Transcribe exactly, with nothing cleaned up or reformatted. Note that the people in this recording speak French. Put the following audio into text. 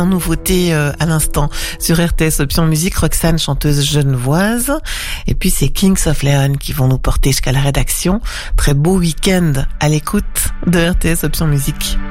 En nouveauté euh, à l'instant sur R T S Option Musique, Roxane, chanteuse genevoise. Et puis c'est Kings of Leon qui vont nous porter jusqu'à la rédaction. Très beau week-end à l'écoute de R T S Option Musique.